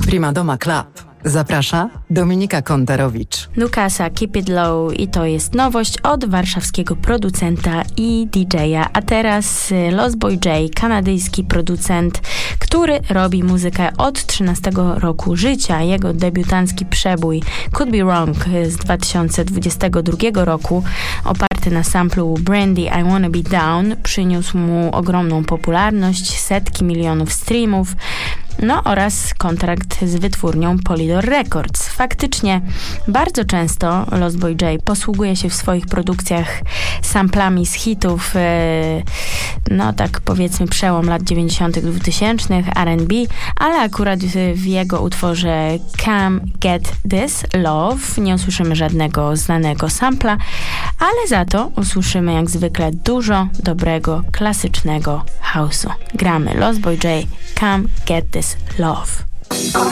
Primadoma Club. Zaprasza Dominika Kontarowicz. Nukasa, Keep It Low i to jest nowość od warszawskiego producenta i DJ-a. A teraz Lost Boy J, kanadyjski producent, który robi muzykę od 13 roku życia. Jego debiutancki przebój Could Be Wrong z 2022 roku, oparty na samplu Brandy I Wanna Be Down, przyniósł mu ogromną popularność, setki milionów streamów, no oraz kontrakt z wytwórnią Polydor Records. Faktycznie bardzo często Lost Boy J posługuje się w swoich produkcjach samplami z hitów, no tak powiedzmy przełom lat 90. 2000 R&B, ale akurat w jego utworze Come Get This Love nie usłyszymy żadnego znanego sampla, ale za to usłyszymy jak zwykle dużo dobrego, klasycznego house'u. Gramy Lost Boy J, Come Get This Love.